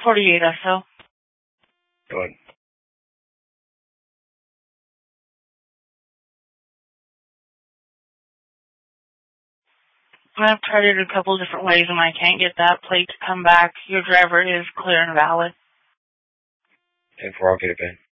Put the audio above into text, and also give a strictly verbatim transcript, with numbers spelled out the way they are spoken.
forty-eight S O. Go ahead. I've tried it a couple different ways and I can't get that plate to come back. Your driver is clear and valid. ten four, I'll get it, Ben.